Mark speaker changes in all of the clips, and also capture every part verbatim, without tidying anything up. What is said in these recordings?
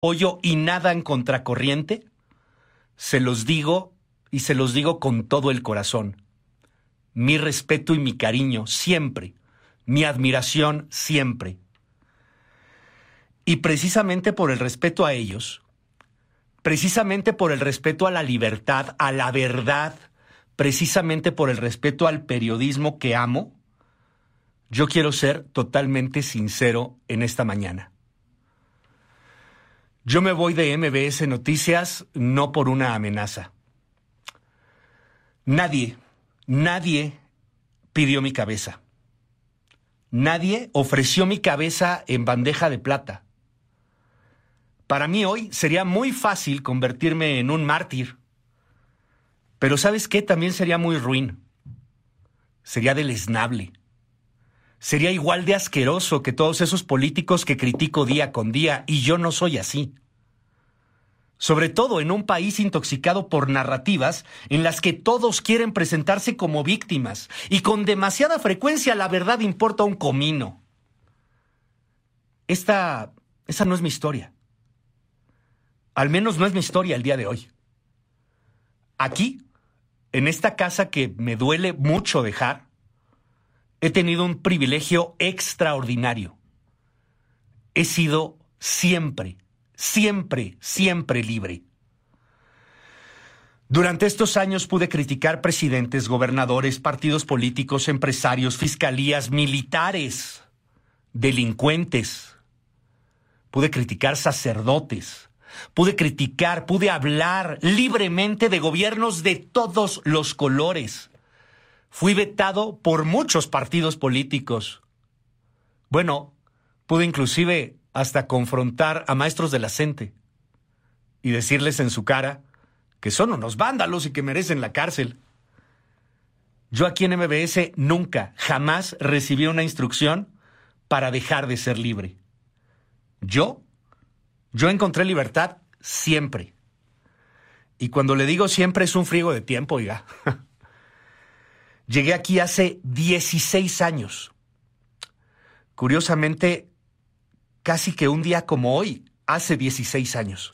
Speaker 1: hoyo y nadan contracorriente, se los digo y se los digo con todo el corazón. Mi respeto y mi cariño siempre, mi admiración siempre. Y precisamente por el respeto a ellos, precisamente por el respeto a la libertad, a la verdad, precisamente por el respeto al periodismo que amo, yo quiero ser totalmente sincero en esta mañana. Yo me voy de M B S Noticias no por una amenaza. Nadie, nadie pidió mi cabeza. Nadie ofreció mi cabeza en bandeja de plata. Para mí hoy sería muy fácil convertirme en un mártir. Pero ¿sabes qué? También sería muy ruin. Sería deleznable. Sería igual de asqueroso que todos esos políticos que critico día con día, y yo no soy así. Sobre todo en un país intoxicado por narrativas en las que todos quieren presentarse como víctimas y con demasiada frecuencia la verdad importa un comino. Esta, esa no es mi historia. Al menos no es mi historia el día de hoy. Aquí, en esta casa que me duele mucho dejar, he tenido un privilegio extraordinario. He sido siempre, siempre, siempre libre. Durante estos años pude criticar presidentes, gobernadores, partidos políticos, empresarios, fiscalías, militares, delincuentes. Pude criticar sacerdotes. Pude criticar, pude hablar libremente de gobiernos de todos los colores. Fui vetado por muchos partidos políticos. Bueno, pude inclusive hasta confrontar a maestros de la C E N T E y decirles en su cara que son unos vándalos y que merecen la cárcel. Yo aquí en M B S nunca, jamás recibí una instrucción para dejar de ser libre. Yo, yo encontré libertad siempre. Y cuando le digo siempre es un friego de tiempo, oiga. Llegué aquí hace dieciséis años. Curiosamente, casi que un día como hoy, hace dieciséis años.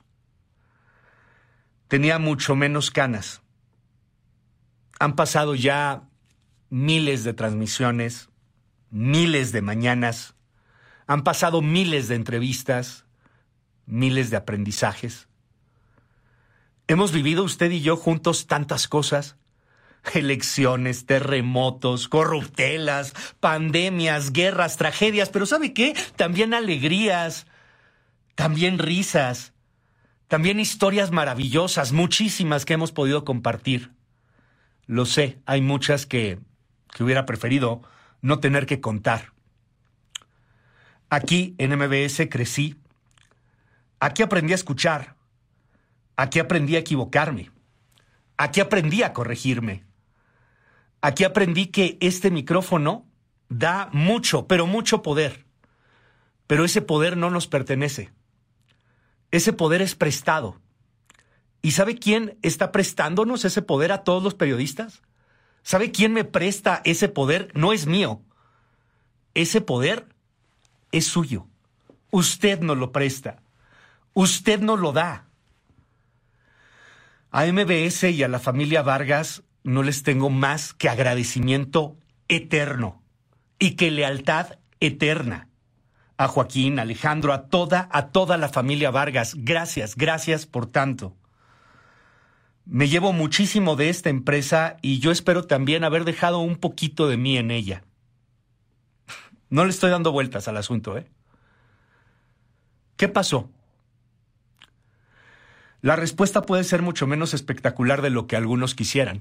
Speaker 1: Tenía mucho menos canas. Han pasado ya miles de transmisiones, miles de mañanas, han pasado miles de entrevistas, miles de aprendizajes. Hemos vivido usted y yo juntos tantas cosas. Elecciones, terremotos, corruptelas, pandemias, guerras, tragedias, pero ¿sabe qué? También alegrías, también risas, también historias maravillosas, muchísimas que hemos podido compartir. Lo sé, hay muchas que, que hubiera preferido no tener que contar. Aquí en M B S crecí. Aquí aprendí a escuchar. Aquí aprendí a equivocarme. Aquí aprendí a corregirme. Aquí aprendí que este micrófono da mucho, pero mucho poder. Pero ese poder no nos pertenece. Ese poder es prestado. ¿Y sabe quién está prestándonos ese poder a todos los periodistas? ¿Sabe quién me presta ese poder? No es mío. Ese poder es suyo. Usted nos lo presta. Usted nos lo da. A M B S y a la familia Vargas no les tengo más que agradecimiento eterno y que lealtad eterna. A Joaquín, a Alejandro, a toda, a toda la familia Vargas, gracias, gracias por tanto. Me llevo muchísimo de esta empresa y yo espero también haber dejado un poquito de mí en ella. No le estoy dando vueltas al asunto, ¿eh? ¿Qué pasó? La respuesta puede ser mucho menos espectacular de lo que algunos quisieran.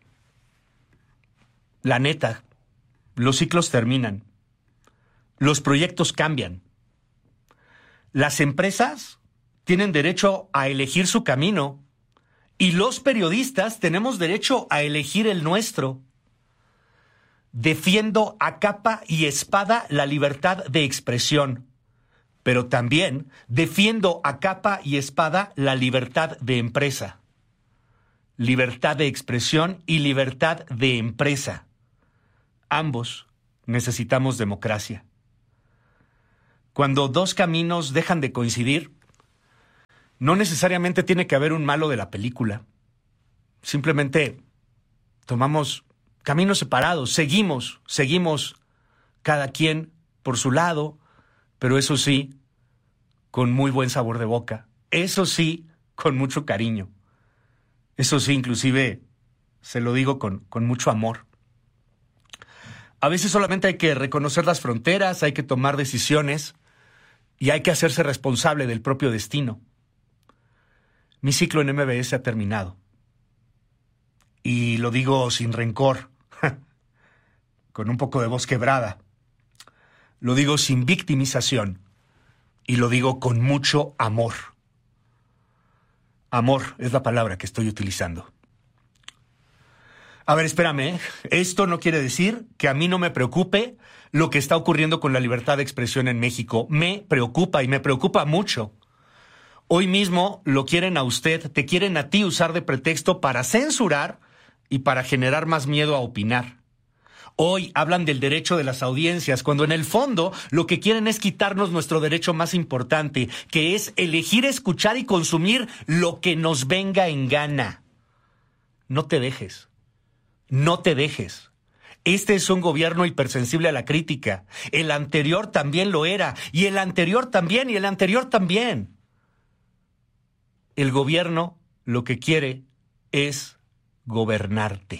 Speaker 1: La neta, los ciclos terminan. Los proyectos cambian. Las empresas tienen derecho a elegir su camino y los periodistas tenemos derecho a elegir el nuestro. Defiendo a capa y espada la libertad de expresión, pero también defiendo a capa y espada la libertad de empresa. Libertad de expresión y libertad de empresa. Ambos necesitamos democracia. Cuando dos caminos dejan de coincidir, No necesariamente tiene que haber un malo de la película. Simplemente tomamos caminos separados, seguimos, seguimos cada quien por su lado, pero eso sí, con muy buen sabor de boca. Eso sí, con mucho cariño. Eso sí, inclusive, se lo digo con, con mucho amor. A veces solamente hay que reconocer las fronteras, hay que tomar decisiones y hay que hacerse responsable del propio destino. Mi ciclo en M B S ha terminado. Y lo digo sin rencor, con un poco de voz quebrada. Lo digo sin victimización y lo digo con mucho amor. Amor es la palabra que estoy utilizando. A ver, espérame, ¿eh? Esto no quiere decir que a mí no me preocupe lo que está ocurriendo con la libertad de expresión en México. Me preocupa y me preocupa mucho. Hoy mismo lo quieren a usted, te quieren a ti usar de pretexto para censurar y para generar más miedo a opinar. Hoy hablan del derecho de las audiencias, cuando en el fondo lo que quieren es quitarnos nuestro derecho más importante, que es elegir, escuchar y consumir lo que nos venga en gana. No te dejes. No te dejes. Este es un gobierno hipersensible a la crítica. El anterior también lo era. Y el anterior también, y el anterior también. El gobierno lo que quiere es gobernarte.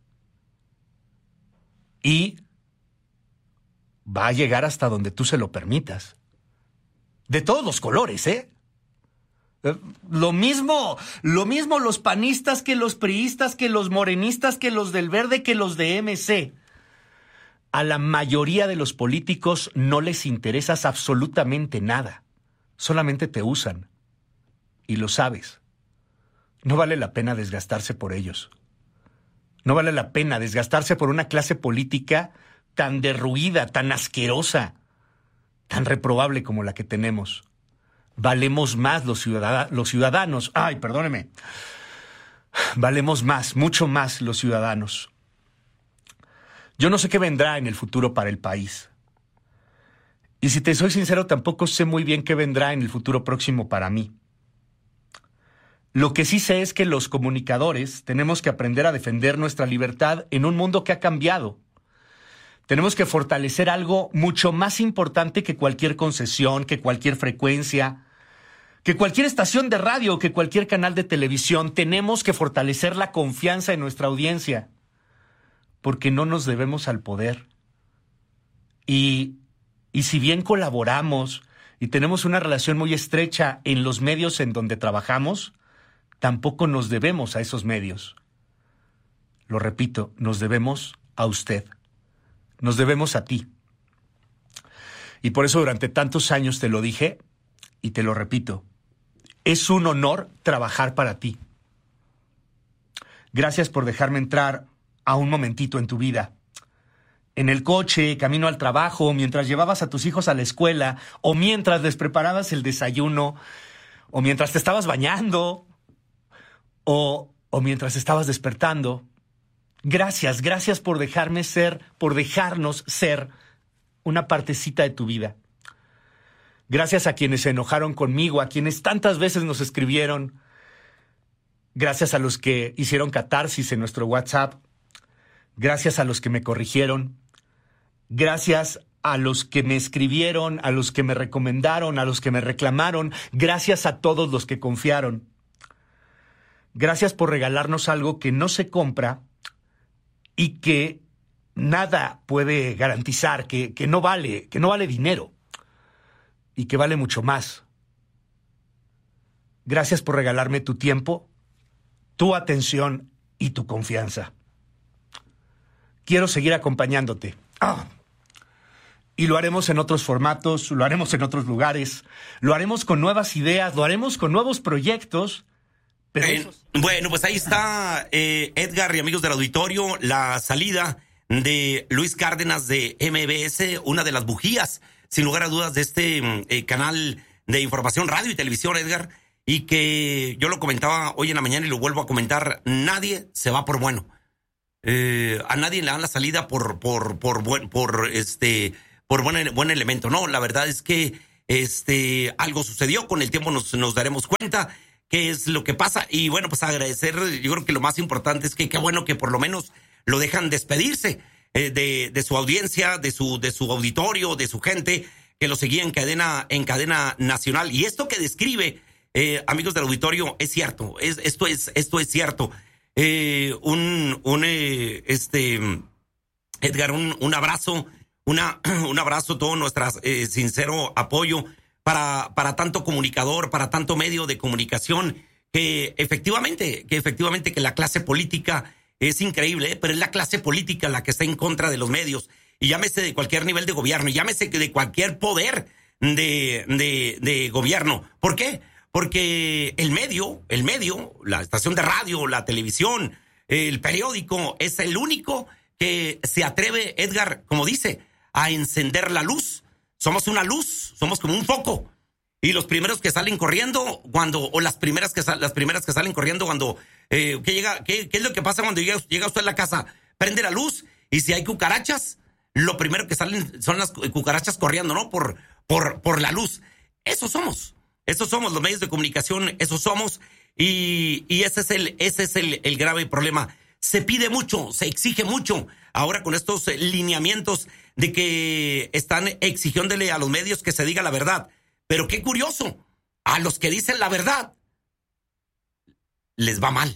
Speaker 1: Y va a llegar hasta donde tú se lo permitas. De todos los colores, ¿eh? Lo mismo, lo mismo los panistas que los priistas, que los morenistas, que los del Verde, que los de M C. A la mayoría de los políticos no les interesas absolutamente nada. Solamente te usan. Y lo sabes. No vale la pena desgastarse por ellos. No vale la pena desgastarse por una clase política tan derruida, tan asquerosa, tan reprobable como la que tenemos. Valemos más los, ciudad- los ciudadanos. Ay, perdóneme. Valemos más, mucho más los ciudadanos. Yo no sé qué vendrá en el futuro para el país. Y si te soy sincero, tampoco sé muy bien qué vendrá en el futuro próximo para mí. Lo que sí sé es que los comunicadores tenemos que aprender a defender nuestra libertad en un mundo que ha cambiado. Tenemos que fortalecer algo mucho más importante que cualquier concesión, que cualquier frecuencia, que cualquier estación de radio, que cualquier canal de televisión. Tenemos que fortalecer la confianza en nuestra audiencia, porque no nos debemos al poder. Y, y si bien colaboramos y tenemos una relación muy estrecha en los medios en donde trabajamos, tampoco nos debemos a esos medios. Lo repito, nos debemos a usted. Nos debemos a ti. Y por eso durante tantos años te lo dije y te lo repito. Es un honor trabajar para ti. Gracias por dejarme entrar a un momentito en tu vida. En el coche, camino al trabajo, mientras llevabas a tus hijos a la escuela, o mientras les preparabas el desayuno, o mientras te estabas bañando, o, o mientras estabas despertando. Gracias, gracias por dejarme ser, por dejarnos ser una partecita de tu vida. Gracias a quienes se enojaron conmigo, a quienes tantas veces nos escribieron. Gracias a los que hicieron catarsis en nuestro WhatsApp. Gracias a los que me corrigieron. Gracias a los que me escribieron, a los que me recomendaron, a los que me reclamaron. Gracias a todos los que confiaron. Gracias por regalarnos algo que no se compra y que nada puede garantizar, que, que no vale, que no vale dinero y que vale mucho más. Gracias por regalarme tu tiempo, tu atención y tu confianza. Quiero seguir acompañándote. Ah. Y lo haremos en otros formatos, lo haremos en otros lugares, lo haremos con nuevas ideas, lo haremos con nuevos proyectos. Pero
Speaker 2: Eh,
Speaker 1: esos-
Speaker 2: bueno, pues ahí está, eh, Edgar y amigos del auditorio, la salida de Luis Cárdenas de M B S, una de las bujías, sin lugar a dudas, de este mm, eh, canal de información, radio y televisión, Edgar, y que yo lo comentaba hoy en la mañana y lo vuelvo a comentar, nadie se va por bueno. Eh, a nadie le dan la salida por por por buen por este por buen buen elemento. No, la verdad es que este, algo sucedió, con el tiempo nos, nos daremos cuenta qué es lo que pasa. Y bueno, pues agradecer, yo creo que lo más importante es que qué bueno que por lo menos lo dejan despedirse eh, de, de su audiencia, de su, de su auditorio, de su gente que lo seguía en cadena, en cadena nacional. Y esto que describe, eh, amigos del auditorio, es cierto, es, esto es, esto es cierto. Eh, un, un, eh, este, Edgar, un, un abrazo, una, un abrazo, todo nuestro eh, sincero apoyo para, para tanto comunicador, para tanto medio de comunicación, que efectivamente, que efectivamente que la clase política es increíble, ¿eh? Pero es la clase política la que está en contra de los medios, y llámese de cualquier nivel de gobierno, y llámese de cualquier poder de, de, de gobierno. ¿Por qué? Porque el medio, el medio, la estación de radio, la televisión, el periódico, es el único que se atreve, Edgar, como dice, a encender la luz. Somos una luz, somos como un foco. Y los primeros que salen corriendo cuando, o las primeras que, las primeras que salen corriendo cuando, eh, ¿qué, llega, qué, ¿qué es lo que pasa cuando llega, llega usted a la casa? Prende la luz, y si hay cucarachas, lo primero que salen son las cucarachas corriendo, ¿no? Por, por, por la luz. Eso somos. Esos somos los medios de comunicación, esos somos, y, y ese es el, ese es el, el grave problema. Se pide mucho, se exige mucho, ahora con estos lineamientos de que están exigiéndole a los medios que se diga la verdad. Pero qué curioso, a los que dicen la verdad les va mal.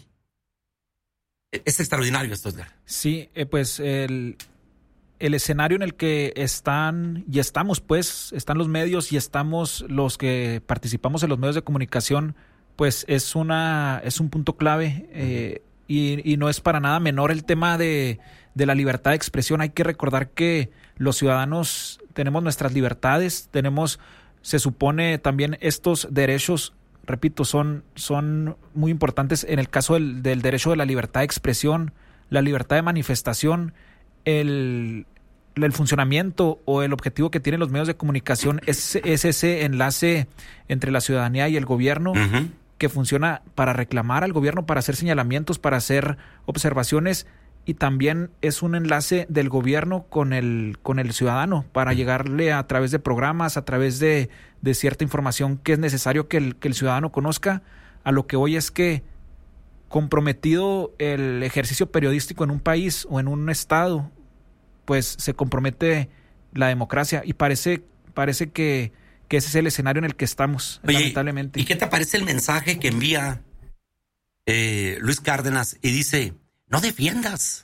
Speaker 2: Es extraordinario esto, Edgar.
Speaker 3: Sí, eh, pues el... el escenario en el que están y estamos, pues, están los medios y estamos los que participamos en los medios de comunicación, pues es una es un punto clave, eh, y, y no es para nada menor el tema de, de la libertad de expresión. Hay que recordar que los ciudadanos tenemos nuestras libertades, tenemos, se supone también estos derechos, repito, son, son muy importantes en el caso del, del derecho de la libertad de expresión, la libertad de manifestación. El, el funcionamiento o el objetivo que tienen los medios de comunicación es, es ese enlace entre la ciudadanía y el gobierno, uh-huh, que funciona para reclamar al gobierno, para hacer señalamientos, para hacer observaciones, y también es un enlace del gobierno con el, con el ciudadano para llegarle a través de programas, a través de, de cierta información que es necesario que el, que el ciudadano conozca. A lo que hoy es que, comprometido el ejercicio periodístico en un país o en un estado, pues se compromete la democracia, y parece parece que, que ese es el escenario en el que estamos. Oye, lamentablemente.
Speaker 2: ¿Y qué te parece el mensaje que envía eh, Luis Cárdenas y dice, no defiendas,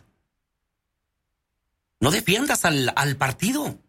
Speaker 2: no defiendas al, al partido,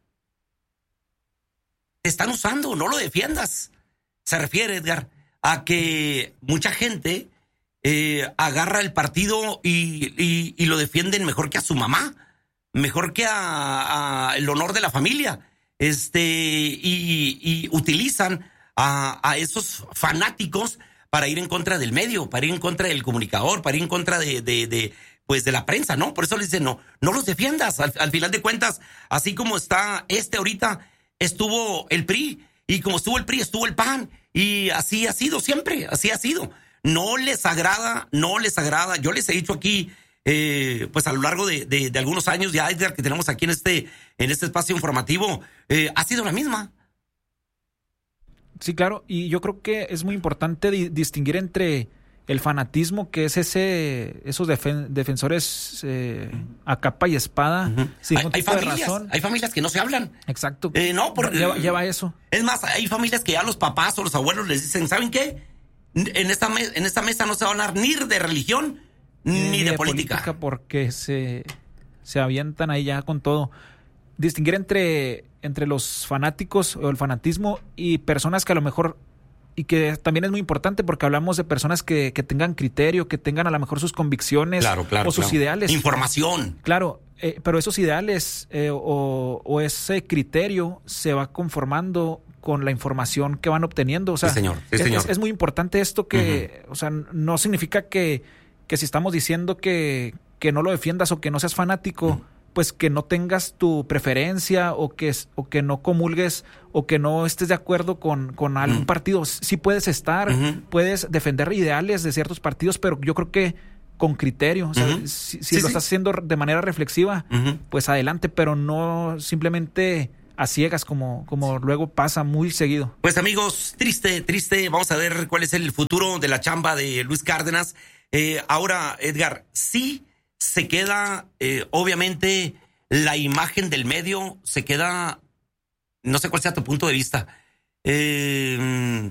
Speaker 2: te están usando, no lo defiendas? Se refiere, Edgar, a que mucha gente Eh, agarra el partido y, y, y lo defienden mejor que a su mamá, mejor que a, a el honor de la familia, este y, y utilizan a, a esos fanáticos para ir en contra del medio, para ir en contra del comunicador, para ir en contra de, de, de pues de la prensa, ¿no? Por eso les dicen, no, no los defiendas. Al, al final de cuentas, así como está este ahorita, estuvo el P R I, y como estuvo el P R I, estuvo el P A N, y así ha sido siempre, así ha sido. No les agrada, no les agrada. Yo les he dicho aquí, eh, pues a lo largo de, de, de algunos años ya que tenemos aquí en este, en este espacio informativo, eh, ha sido la misma.
Speaker 3: Sí, claro, y yo creo que es muy importante di- distinguir entre el fanatismo, que es ese esos defen- defensores eh, a capa y espada, uh-huh, sin ningún
Speaker 2: hay,
Speaker 3: tipo
Speaker 2: hay
Speaker 3: de
Speaker 2: familias,
Speaker 3: razón.
Speaker 2: Hay familias que no se hablan.
Speaker 3: Exacto.
Speaker 2: Eh, no, por,
Speaker 3: lleva, lleva eso.
Speaker 2: Es más, hay familias que ya los papás o los abuelos les dicen, ¿saben qué? En esta, me- en esta mesa no se va a hablar ni de religión ni, ni de, de política. política.
Speaker 3: Porque se, se avientan ahí ya con todo. Distinguir entre, entre los fanáticos o el fanatismo y personas que a lo mejor, y que también es muy importante porque hablamos de personas que, que tengan criterio, que tengan a lo mejor sus convicciones,
Speaker 2: claro, claro,
Speaker 3: o sus
Speaker 2: claro.
Speaker 3: ideales.
Speaker 2: Información.
Speaker 3: Claro, eh, pero esos ideales eh, o, o ese criterio se va conformando con la información que van obteniendo. O sea,
Speaker 2: sí, señor. Sí,
Speaker 3: es,
Speaker 2: señor.
Speaker 3: Es, es muy importante esto que, uh-huh, o sea, no significa que, que si estamos diciendo que, que no lo defiendas o que no seas fanático, uh-huh, pues que no tengas tu preferencia o que, o que no comulgues o que no estés de acuerdo con, con algún uh-huh partido. Sí puedes estar, uh-huh, puedes defender ideales de ciertos partidos, pero yo creo que con criterio. O sea, uh-huh, si, si sí, lo sí. estás haciendo de manera reflexiva, uh-huh, pues adelante, pero no simplemente a ciegas como, como luego pasa muy seguido.
Speaker 2: Pues amigos, triste, triste. Vamos a ver cuál es el futuro de la chamba de Luis Cárdenas. Eh, ahora, Edgar, sí se queda, eh, obviamente, la imagen del medio, se queda, no sé cuál sea tu punto de vista, eh,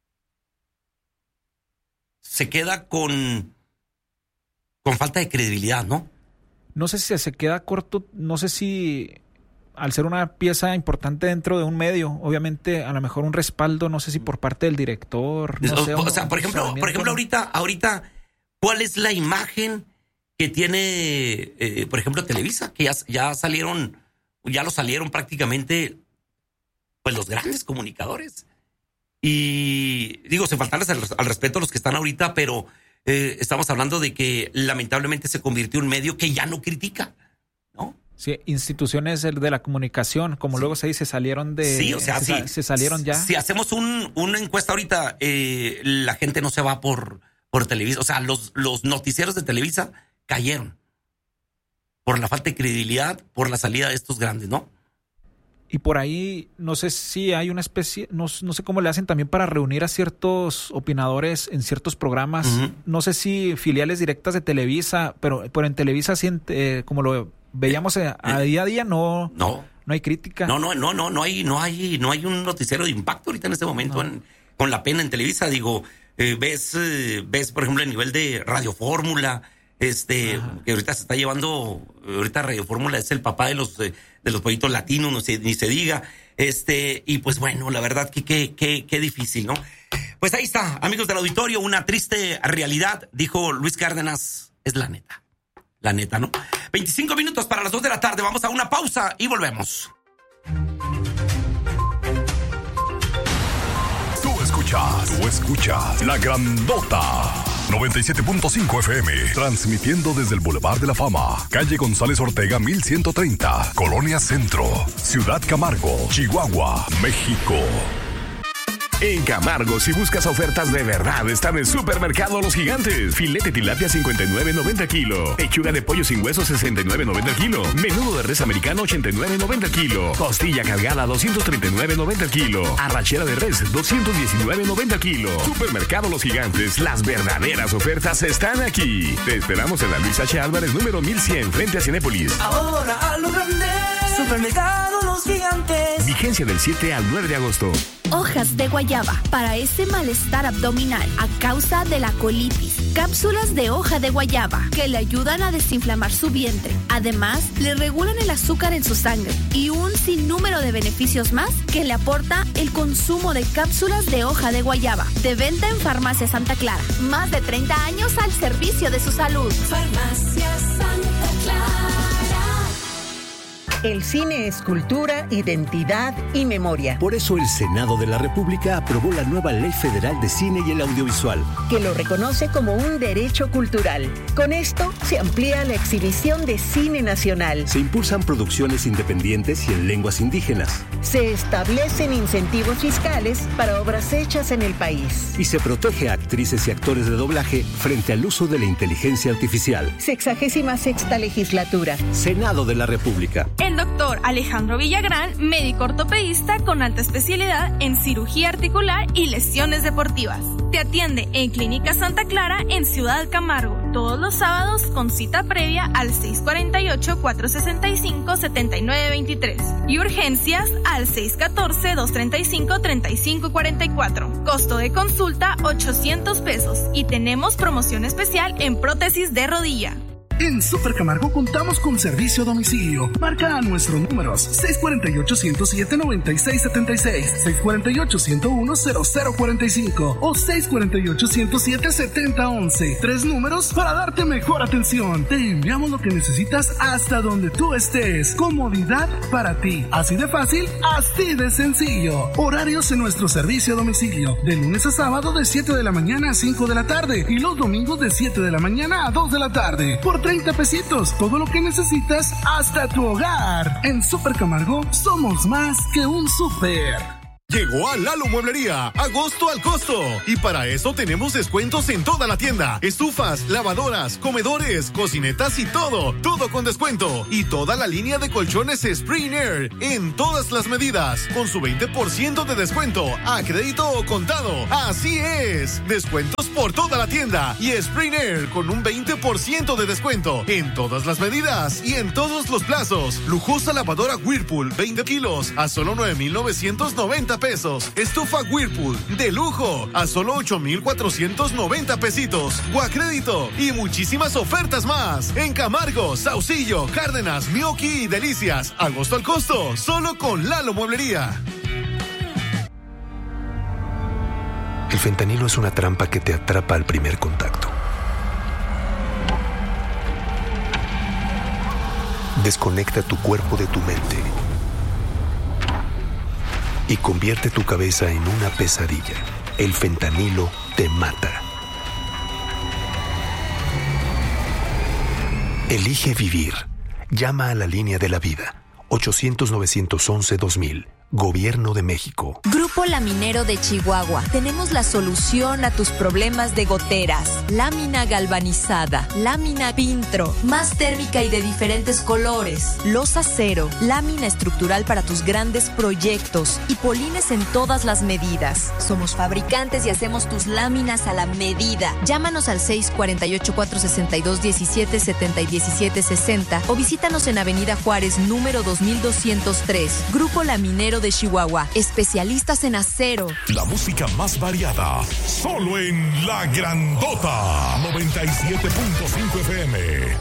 Speaker 2: se queda con, con falta de credibilidad, ¿no?
Speaker 3: No sé si se queda corto, no sé si al ser una pieza importante dentro de un medio, obviamente a lo mejor un respaldo, no sé si por parte del director, no
Speaker 2: o,
Speaker 3: sé.
Speaker 2: O
Speaker 3: un,
Speaker 2: sea, por ejemplo, por ejemplo, ahorita, ahorita, ¿cuál es la imagen que tiene, eh, por ejemplo, Televisa? Que ya, ya salieron, ya lo salieron prácticamente, pues los grandes comunicadores. Y digo, sin faltarles al, al respeto a los que están ahorita, pero eh, estamos hablando de que lamentablemente se convirtió en un medio que ya no critica, ¿no?
Speaker 3: Sí, instituciones de la comunicación, como sí. luego se dice, salieron de...
Speaker 2: Sí, o sea,
Speaker 3: se,
Speaker 2: sí.
Speaker 3: se salieron ya.
Speaker 2: Si hacemos un, una encuesta ahorita, eh, la gente no se va por, por Televisa. O sea, los, los noticieros de Televisa cayeron por la falta de credibilidad, por la salida de estos grandes, ¿no?
Speaker 3: Y por ahí, no sé si hay una especie, no, no sé cómo le hacen también para reunir a ciertos opinadores en ciertos programas. Uh-huh. No sé si filiales directas de Televisa, pero, pero en Televisa, eh, como lo veíamos a, a día a día, no,
Speaker 2: no,
Speaker 3: no hay crítica.
Speaker 2: No, no, no, no, no hay, no hay, no hay un noticiero de impacto ahorita en este momento no. en, con la pena en Televisa. Digo, eh, ves, eh, ves, por ejemplo, el nivel de Radio Fórmula. Este, Ajá. que ahorita se está llevando, ahorita Radio Fórmula es el papá de los de, de los pollitos latinos, no se, ni se diga, este, y pues bueno, la verdad que qué qué qué difícil, ¿no? Pues ahí está, amigos del auditorio, una triste realidad, dijo Luis Cárdenas, es la neta, la neta, ¿no? veinticinco minutos para las dos de la tarde, vamos a una pausa y volvemos.
Speaker 4: Tú escuchas, tú escuchas La Grandota. noventa y siete punto cinco F M, transmitiendo desde el Boulevard de la Fama, calle González Ortega mil ciento treinta, Colonia Centro, Ciudad Camargo, Chihuahua, México. En Camargo, si buscas ofertas de verdad, están en Supermercado Los Gigantes. Filete tilapia cincuenta y nueve noventa kilo. Pechuga de pollo sin hueso sesenta y nueve noventa kilo. Menudo de res americano ochenta y nueve noventa kilo. Costilla cargada doscientos treinta y nueve noventa kilo. Arrachera de res doscientos diecinueve noventa kilo. Supermercado Los Gigantes, las verdaderas ofertas están aquí. Te esperamos en la Luis H. Álvarez número mil cien, frente a Cinépolis.
Speaker 5: Ahora a lo grande. Supermercado Los Gigantes.
Speaker 4: Vigencia del siete al nueve de agosto.
Speaker 6: Hojas de guayaba para ese malestar abdominal a causa de la colitis. Cápsulas de hoja de guayaba que le ayudan a desinflamar su vientre. Además, le regulan el azúcar en su sangre y un sinnúmero de beneficios más que le aporta el consumo de cápsulas de hoja de guayaba. De venta en Farmacia Santa Clara. Más de treinta años al servicio de su salud.
Speaker 5: Farmacia Santa Clara.
Speaker 7: El cine es cultura, identidad y memoria.
Speaker 8: Por eso el Senado de la República aprobó la nueva Ley Federal de Cine y el Audiovisual,
Speaker 7: que lo reconoce como un derecho cultural. Con esto se amplía la exhibición de cine nacional.
Speaker 8: Se impulsan producciones independientes y en lenguas indígenas.
Speaker 7: Se establecen incentivos fiscales para obras hechas en el país.
Speaker 8: Y se protege a actrices y actores de doblaje frente al uso de la inteligencia artificial.
Speaker 7: Sexagésima sexta legislatura.
Speaker 8: Senado de la República.
Speaker 9: El doctor Alejandro Villagrán, médico ortopedista con alta especialidad en cirugía articular y lesiones deportivas. Te atiende en Clínica Santa Clara en Ciudad Camargo, todos los sábados con cita previa al seis cuatro ocho, cuatro seis cinco, siete nueve dos tres y urgencias al seis uno cuatro, dos tres cinco, tres cinco cuatro cuatro. Costo de consulta ochocientos pesos y tenemos promoción especial en prótesis de rodilla.
Speaker 10: En Super Camargo contamos con servicio a domicilio. Marca a nuestros números seis cuatro ocho, uno cero siete, nueve seis siete seis, seis cuatro ocho, uno cero uno, cero cero cuatro cinco o seis cuatro ocho, uno cero siete, siete cero once. Tres números para darte mejor atención. Te enviamos lo que necesitas hasta donde tú estés. Comodidad para ti. Así de fácil, así de sencillo. Horarios en nuestro servicio a domicilio. De lunes a sábado de siete de la mañana a cinco de la tarde y los domingos de siete de la mañana a dos de la tarde. Por treinta pesitos, todo lo que necesitas hasta tu hogar. En Super Camargo somos más que un super.
Speaker 11: Llegó a Lalo Mueblería, agosto al costo. Y para eso tenemos descuentos en toda la tienda. Estufas, lavadoras, comedores, cocinetas y todo. Todo con descuento. Y toda la línea de colchones Spring Air en todas las medidas. Con su veinte por ciento de descuento a crédito o contado. Así es. Descuentos por toda la tienda. Y Spring Air con un veinte por ciento de descuento en todas las medidas y en todos los plazos. Lujosa lavadora Whirlpool, veinte kilos a solo nueve mil novecientos noventa pesos. Estufa Whirlpool de lujo a solo ocho mil cuatrocientos noventa pesitos. O a crédito y muchísimas ofertas más. En Camargo, Saucillo, Cárdenas, Mioki y Delicias. Agosto al costo, solo con Lalo Mueblería.
Speaker 8: El fentanilo es una trampa que te atrapa al primer contacto. Desconecta tu cuerpo de tu mente y convierte tu cabeza en una pesadilla. El fentanilo te mata. Elige vivir. Llama a la línea de la vida. ochocientos, novecientos once, dos mil. Gobierno de México.
Speaker 12: Grupo Laminero de Chihuahua. Tenemos la solución a tus problemas de goteras. Lámina galvanizada, lámina Pintro, más térmica y de diferentes colores. Losa cero, lámina estructural para tus grandes proyectos y polines en todas las medidas. Somos fabricantes y hacemos tus láminas a la medida. Llámanos al seis cuatro ocho, cuatro seis dos, diecisiete setenta y diecisiete sesenta o visítanos en Avenida Juárez, número dos mil doscientos tres. Grupo Laminero de Chihuahua, especialistas en acero.
Speaker 4: La música más variada, solo en La Grandota, noventa y siete punto cinco F M.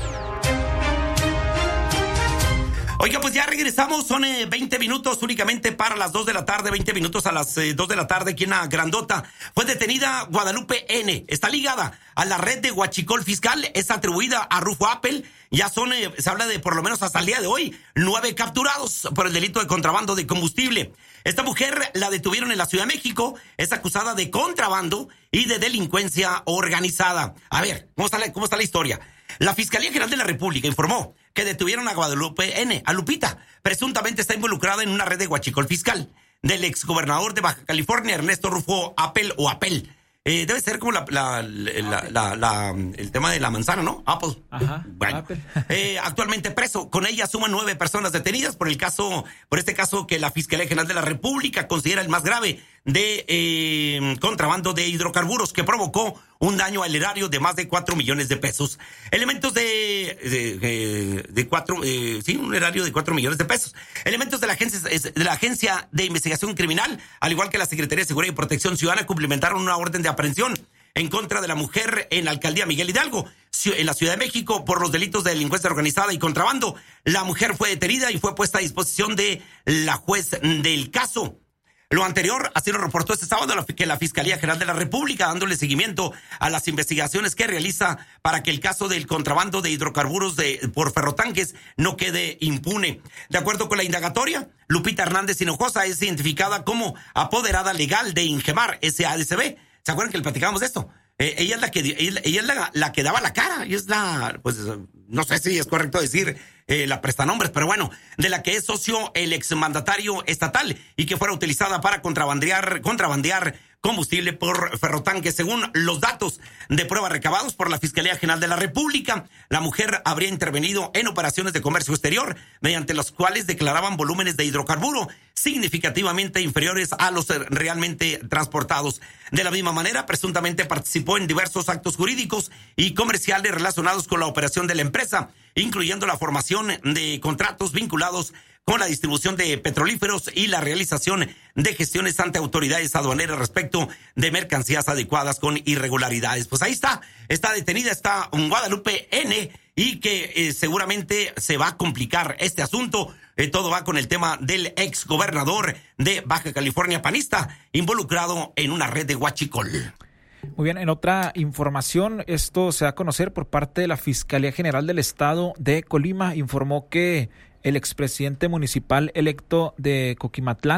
Speaker 2: Oiga, pues ya regresamos, son eh, veinte minutos únicamente para las dos de la tarde, veinte minutos a las eh, dos de la tarde aquí en La Grandota. Fue detenida Guadalupe N., está ligada a la red de Huachicol Fiscal, es atribuida a Rufo Apple. Ya son, eh, se habla de por lo menos hasta el día de hoy, nueve capturados por el delito de contrabando de combustible. Esta mujer la detuvieron en la Ciudad de México, es acusada de contrabando y de delincuencia organizada. A ver, ¿cómo está la, cómo está la historia? La Fiscalía General de la República informó que detuvieron a Guadalupe N., a Lupita. Presuntamente está involucrada en una red de huachicol fiscal del exgobernador de Baja California, Ernesto Rufo Apple o Apel. Eh, debe ser como la, la, la, la, la, el tema de la manzana, ¿no? Apple.
Speaker 3: Ajá.
Speaker 2: Bueno, eh, actualmente preso. Con ella suman nueve personas detenidas por el caso, por este caso que la Fiscalía General de la República considera el más grave de eh, contrabando de hidrocarburos que provocó un daño al erario de más de cuatro millones de pesos. Elementos de, de, de, de cuatro, eh, sí, un erario de cuatro millones de pesos. Elementos de la agencia, de la Agencia de Investigación Criminal, al igual que la Secretaría de Seguridad y Protección Ciudadana, cumplimentaron una orden de aprehensión en contra de la mujer en la alcaldía Miguel Hidalgo, en la Ciudad de México, por los delitos de delincuencia organizada y contrabando. La mujer fue detenida y fue puesta a disposición de la juez del caso. Lo anterior, así lo reportó este sábado que la Fiscalía General de la República, dándole seguimiento a las investigaciones que realiza para que el caso del contrabando de hidrocarburos de, por ferrotanques no quede impune. De acuerdo con la indagatoria, Lupita Hernández Hinojosa es identificada como apoderada legal de Ingemar S A D C B. ¿Se acuerdan que le platicábamos de esto? Eh, ella es la que ella, ella es la, la que daba la cara, y es la, pues, no sé si es correcto decir eh, la prestanombres, pero bueno, de la que es socio el exmandatario estatal y que fuera utilizada para contrabandear, contrabandear combustible por ferrotanque. Según los datos de prueba recabados por la Fiscalía General de la República, la mujer habría intervenido en operaciones de comercio exterior, mediante las cuales declaraban volúmenes de hidrocarburo significativamente inferiores a los realmente transportados. De la misma manera, presuntamente participó en diversos actos jurídicos y comerciales relacionados con la operación de la empresa, incluyendo la formación de contratos vinculados con la distribución de petrolíferos y la realización de gestiones ante autoridades aduaneras respecto de mercancías adecuadas con irregularidades. Pues ahí está, está detenida, está Guadalupe N., y que eh, seguramente se va a complicar este asunto. Eh, todo va con el tema del ex gobernador de Baja California panista, involucrado en una red de huachicol.
Speaker 3: Muy bien, en otra información, esto se da a conocer por parte de la Fiscalía General del Estado de Colima. Informó que el expresidente municipal electo de Coquimatlán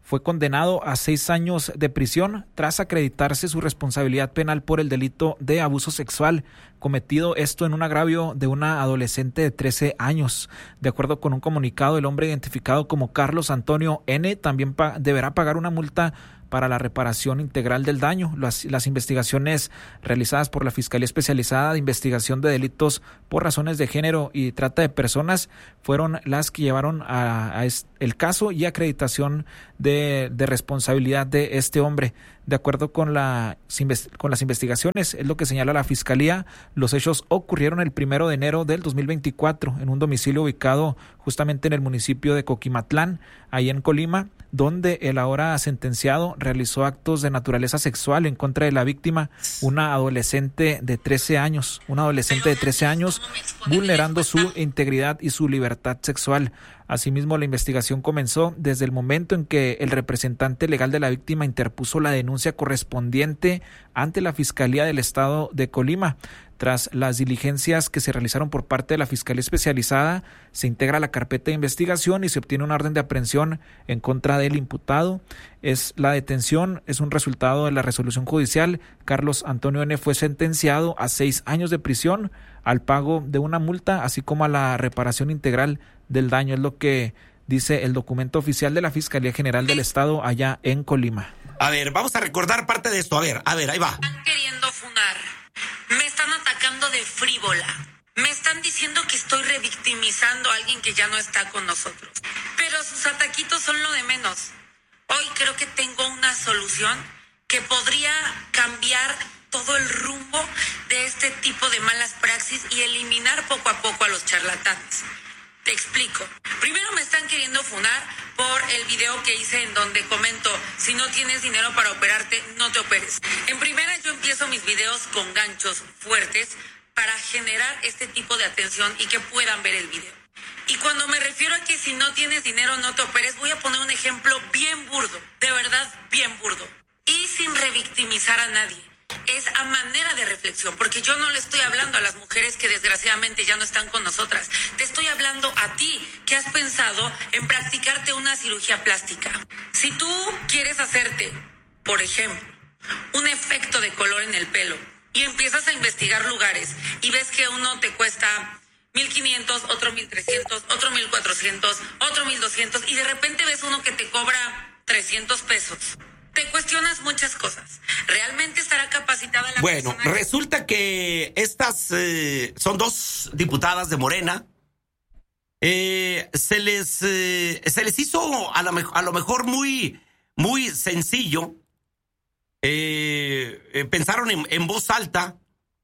Speaker 3: fue condenado a seis años de prisión tras acreditarse su responsabilidad penal por el delito de abuso sexual, cometido esto en un agravio de una adolescente de trece años. De acuerdo con un comunicado, el hombre identificado como Carlos Antonio N. también pa- deberá pagar una multa para la reparación integral del daño. Las, las investigaciones realizadas por la Fiscalía Especializada de Investigación de Delitos por Razones de Género y Trata de Personas fueron las que llevaron a, a es, el caso y acreditación de, de responsabilidad de este hombre. De acuerdo con, la, con las investigaciones, es lo que señala la Fiscalía, los hechos ocurrieron el primero de enero del dos mil veinticuatro en un domicilio ubicado justamente en el municipio de Coquimatlán, ahí en Colima, donde el ahora sentenciado realizó actos de naturaleza sexual en contra de la víctima, una adolescente de trece años, una adolescente de trece años, vulnerando su integridad y su libertad sexual. Asimismo, la investigación comenzó desde el momento en que el representante legal de la víctima interpuso la denuncia correspondiente ante la Fiscalía del Estado de Colima. Tras las diligencias que se realizaron por parte de la Fiscalía Especializada, se integra la carpeta de investigación y se obtiene una orden de aprehensión en contra del imputado. Es la detención, es un resultado de la resolución judicial. Carlos Antonio N. fue sentenciado a seis años de prisión, al pago de una multa, así como a la reparación integral del daño. Es lo que dice el documento oficial de la Fiscalía General del Estado allá en Colima.
Speaker 2: A ver, vamos a recordar parte de esto. A ver, a ver, ahí va.
Speaker 13: Están queriendo funar. Me están atacando de frívola. Me están diciendo que estoy revictimizando a alguien que ya no está con nosotros. Pero sus ataquitos son lo de menos. Hoy creo que tengo una solución que podría cambiar todo el rumbo de este tipo de malas praxis y eliminar poco a poco a los charlatanes. Te explico. Primero me están queriendo funar por el video que hice en donde comento, si no tienes dinero para operarte, no te operes. En primera yo empiezo mis videos con ganchos fuertes para generar este tipo de atención y que puedan ver el video. Y cuando me refiero a que si no tienes dinero no te operes, voy a poner un ejemplo bien burdo, de verdad bien burdo. Y sin revictimizar a nadie. Es a manera de reflexión, porque yo no le estoy hablando a las mujeres que desgraciadamente ya no están con nosotras. Te estoy hablando a ti, que has pensado en practicarte una cirugía plástica. Si tú quieres hacerte, por ejemplo, un efecto de color en el pelo y empiezas a investigar lugares y ves que uno te cuesta mil quinientos, otro mil trescientos, otro mil cuatrocientos, otro mil doscientos y de repente ves uno que te cobra trescientos pesos. Te cuestionas muchas cosas. ¿Realmente estará capacitada la
Speaker 2: bueno,
Speaker 13: persona?
Speaker 2: Bueno, resulta que estas eh, son dos diputadas de Morena. Eh, se les eh, se les hizo a, la, a lo mejor muy, muy sencillo. Eh, eh, pensaron en, en voz alta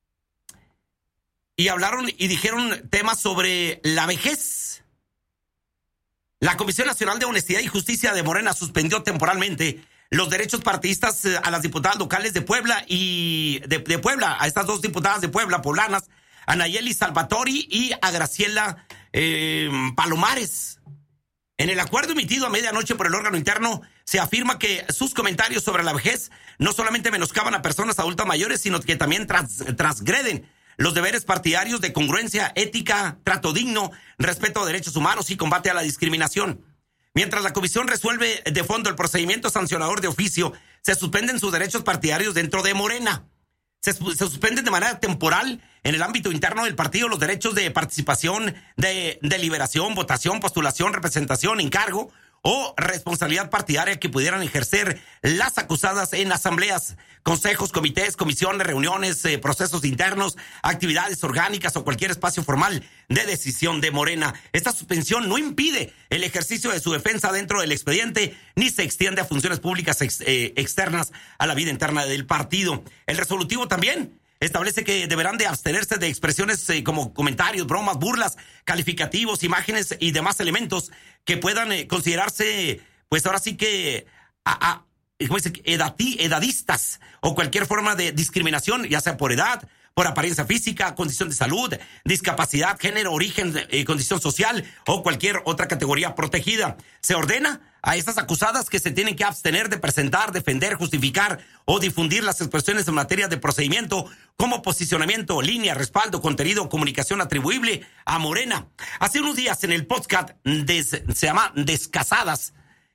Speaker 2: y hablaron y dijeron temas sobre la vejez. La Comisión Nacional de Honestidad y Justicia de Morena suspendió temporalmente los derechos partidistas a las diputadas locales de Puebla y de, de Puebla, a estas dos diputadas de Puebla, poblanas, a Nayeli Salvatori y a Graciela eh, Palomares. En el acuerdo emitido a medianoche por el órgano interno, se afirma que sus comentarios sobre la vejez no solamente menoscaban a personas adultas mayores, sino que también trans, transgreden los deberes partidarios de congruencia, ética, trato digno, respeto a derechos humanos y combate a la discriminación. Mientras la comisión resuelve de fondo el procedimiento sancionador de oficio, se suspenden sus derechos partidarios dentro de Morena. Se, se suspenden de manera temporal en el ámbito interno del partido los derechos de participación, de deliberación, votación, postulación, representación, encargo o responsabilidad partidaria que pudieran ejercer las acusadas en asambleas, consejos, comités, comisiones, reuniones, eh, procesos internos, actividades orgánicas o cualquier espacio formal de decisión de Morena. Esta suspensión no impide el ejercicio de su defensa dentro del expediente ni se extiende a funciones públicas ex, eh, externas a la vida interna del partido. El resolutivo también establece que deberán de abstenerse de expresiones eh, como comentarios, bromas, burlas, calificativos, imágenes y demás elementos que puedan eh, considerarse, pues ahora sí que, a, a, ¿cómo dice? Edati, edadistas o cualquier forma de discriminación, ya sea por edad, por apariencia física, condición de salud, discapacidad, género, origen, eh, condición social o cualquier otra categoría protegida. Se ordena a estas acusadas que se tienen que abstener de presentar, defender, justificar o difundir las expresiones en materia de procedimiento como posicionamiento, línea, respaldo, contenido, comunicación atribuible a Morena. Hace unos días en el podcast de, se llama Descasadas,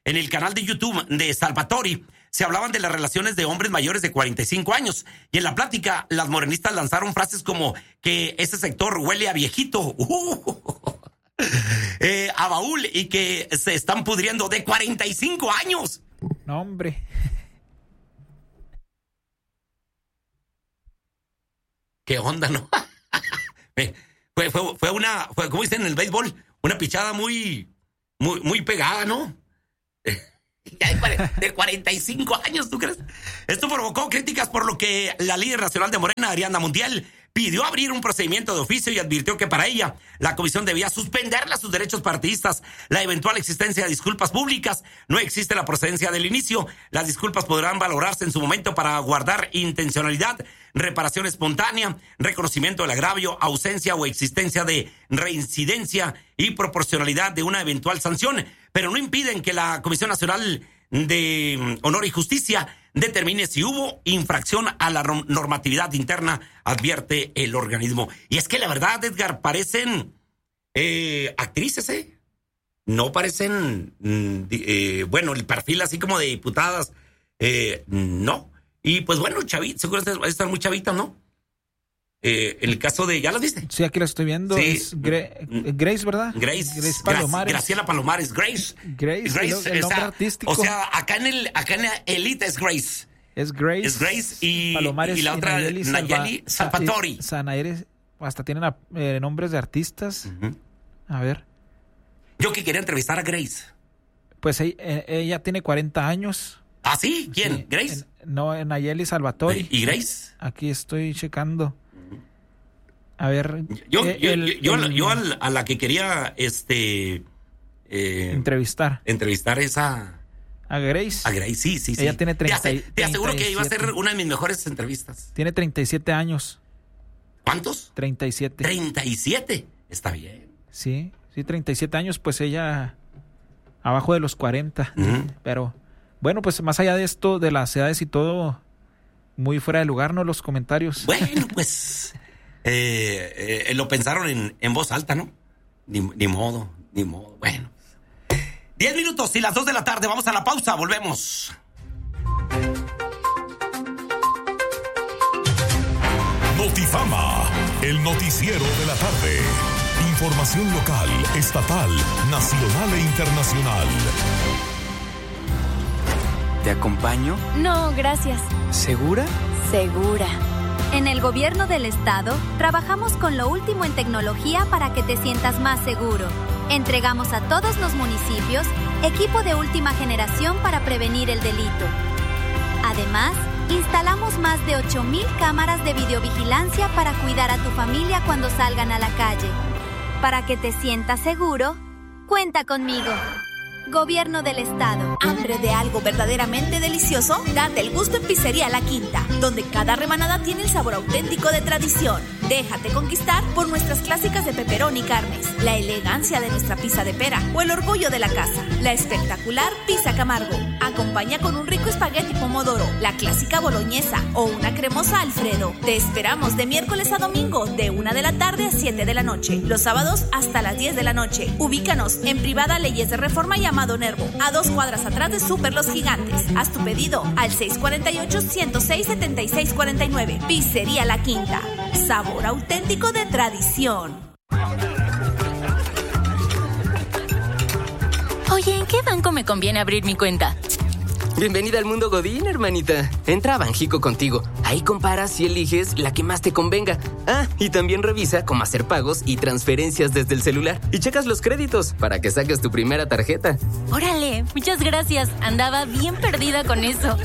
Speaker 2: en el canal de YouTube de Salvatori se hablaban de las relaciones de hombres mayores de cuarenta y cinco años. Y en la plática, las morenistas lanzaron frases como que ese sector huele a viejito, uh, eh, a baúl, y que se están pudriendo de cuarenta y cinco años.
Speaker 3: No, hombre.
Speaker 2: ¿Qué onda, no? fue, fue, fue una, fue, como dicen en el béisbol, una pichada muy, muy, muy pegada, ¿no? Ya de, de cuarenta y cinco años, ¿tú crees? Esto provocó críticas, por lo que la líder nacional de Morena, Ariana Montiel, pidió abrir un procedimiento de oficio y advirtió que para ella la comisión debía suspenderle sus derechos partidistas la eventual existencia de disculpas públicas. No existe la procedencia del inicio. Las disculpas podrán valorarse en su momento para guardar intencionalidad, reparación espontánea, reconocimiento del agravio, ausencia o existencia de reincidencia y proporcionalidad de una eventual sanción, pero no impiden que la Comisión Nacional de Honor y Justicia determine si hubo infracción a la normatividad interna, advierte el organismo. Y es que la verdad, Edgar, parecen eh, actrices, ¿eh? No parecen, eh, bueno, el perfil así como de diputadas, eh, no. Y pues bueno, chavita, seguro están muy chavitas, ¿no? Eh, en el caso de, ¿ya las viste?
Speaker 3: Sí, aquí la estoy viendo.
Speaker 2: Sí.
Speaker 3: Es Gre- Grace, ¿verdad?
Speaker 2: Grace,
Speaker 3: Grace Palomares.
Speaker 2: Graciela Palomares, Grace.
Speaker 3: Grace,
Speaker 2: Grace,
Speaker 3: el, el nombre
Speaker 2: o sea,
Speaker 3: artístico.
Speaker 2: O sea, acá en el, acá en la Elite es Grace.
Speaker 3: Es Grace.
Speaker 2: Es Grace y,
Speaker 3: Palomares
Speaker 2: y la otra,
Speaker 3: Nayeli,
Speaker 2: Nayeli
Speaker 3: Salva,
Speaker 2: Salvatori.
Speaker 3: Sanaeres, hasta tienen a, eh, nombres de artistas. Uh-huh. A ver.
Speaker 2: Yo que quería entrevistar a Grace.
Speaker 3: Pues ella, ella tiene cuarenta años.
Speaker 2: ¿Ah, sí? ¿Quién? Sí, ¿Grace?
Speaker 3: En, no, Nayeli Salvatori.
Speaker 2: ¿Y Grace?
Speaker 3: Aquí estoy checando. A ver.
Speaker 2: Yo,
Speaker 3: eh,
Speaker 2: yo,
Speaker 3: el,
Speaker 2: yo,
Speaker 3: el,
Speaker 2: yo al, a la que quería este eh,
Speaker 3: entrevistar.
Speaker 2: Entrevistar es a.
Speaker 3: A Grace.
Speaker 2: A Grace, sí, sí.
Speaker 3: Ella
Speaker 2: sí.
Speaker 3: tiene treinta.
Speaker 2: Te, ase, te aseguro que iba a ser una de mis mejores entrevistas.
Speaker 3: Tiene treinta y siete años.
Speaker 2: ¿Cuántos?
Speaker 3: treinta y siete.
Speaker 2: treinta y siete. Está bien.
Speaker 3: Sí, sí, treinta y siete años, pues ella abajo de los cuarenta. Uh-huh. Pero bueno, pues más allá de esto, de las edades y todo, muy fuera de lugar, ¿no? Los comentarios.
Speaker 2: Bueno, pues. Eh, eh, lo pensaron en, en voz alta, ¿no? Ni, ni modo, ni modo. Bueno. Diez minutos y las dos de la tarde. Vamos a la pausa. Volvemos.
Speaker 4: Notifama, el noticiero de la tarde. Información local, estatal, nacional e internacional.
Speaker 14: ¿Te acompaño?
Speaker 15: No, gracias.
Speaker 14: ¿Segura?
Speaker 15: Segura.
Speaker 16: En el gobierno del estado, trabajamos con lo último en tecnología para que te sientas más seguro. Entregamos a todos los municipios equipo de última generación para prevenir el delito. Además, instalamos más de ocho mil cámaras de videovigilancia para cuidar a tu familia cuando salgan a la calle. Para que te sientas seguro, cuenta conmigo. Gobierno del Estado.
Speaker 17: ¿Hambre de algo verdaderamente delicioso? Date el gusto en Pizzería La Quinta, donde cada rebanada tiene el sabor auténtico de tradición. Déjate conquistar por nuestras clásicas de pepperoni y carnes, la elegancia de nuestra pizza de pera o el orgullo de la casa, la espectacular pizza Camargo. Acompaña con un rico espagueti pomodoro, la clásica boloñesa o una cremosa Alfredo. Te esperamos de miércoles a domingo, de una de la tarde a siete de la noche. Los sábados hasta las diez de la noche. Ubícanos en Privada Leyes de Reforma y Amado Nervo, a dos cuadras atrás de Super Los Gigantes. Haz tu pedido al seis cuatro ocho, ciento seis, setenta y seis cuarenta y nueve. Pizzería La Quinta. Sabor auténtico de tradición.
Speaker 15: Oye, ¿en qué banco me conviene abrir mi cuenta?
Speaker 14: Bienvenida al mundo Godín, hermanita. Entra a Banjico Contigo. Ahí comparas y eliges la que más te convenga. Ah, y también revisa cómo hacer pagos y transferencias desde el celular. Y checas los créditos para que saques tu primera tarjeta.
Speaker 15: Órale, muchas gracias. Andaba bien perdida con eso.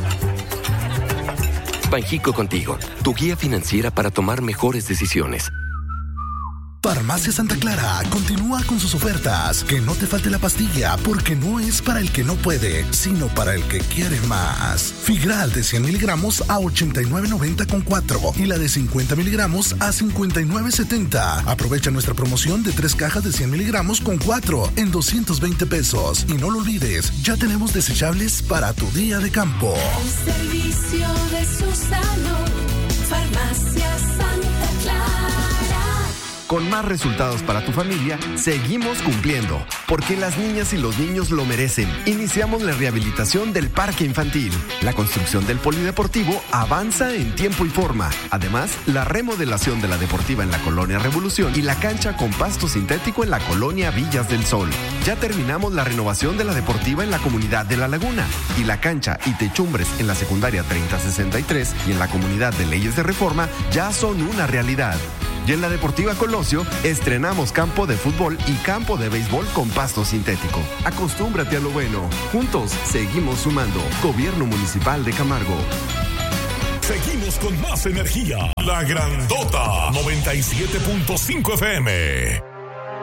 Speaker 8: Banjico Contigo, tu guía financiera para tomar mejores decisiones.
Speaker 10: Farmacia Santa Clara continúa con sus ofertas. Que no te falte la pastilla, porque no es para el que no puede, sino para el que quiere más. Figral de cien miligramos a ochenta y nueve noventa con cuatro y la de cincuenta miligramos a cincuenta y nueve setenta. Aprovecha nuestra promoción de tres cajas de cien miligramos con cuatro en doscientos veinte pesos. Y no lo olvides, ya tenemos desechables para tu día de campo.
Speaker 5: El servicio de su salud, Farmacia Santa Clara.
Speaker 18: con más resultados para tu familia, seguimos cumpliendo, porque las niñas y los niños lo merecen. Iniciamos la rehabilitación del parque infantil. La construcción del polideportivo avanza en tiempo y forma. Además, la remodelación de la deportiva en la Colonia Revolución y la cancha con pasto sintético en la Colonia Villas del Sol. Ya terminamos la renovación de la deportiva en la comunidad de La Laguna y la cancha y techumbres en la secundaria treinta sesenta y tres y en la comunidad de Leyes de Reforma ya son una realidad. Y en la Deportiva Colosio estrenamos campo de fútbol y campo de béisbol con pasto sintético. Acostúmbrate a lo bueno. Juntos seguimos sumando. Gobierno Municipal de Camargo.
Speaker 4: Seguimos con más energía. La Grandota noventa y siete punto cinco F M.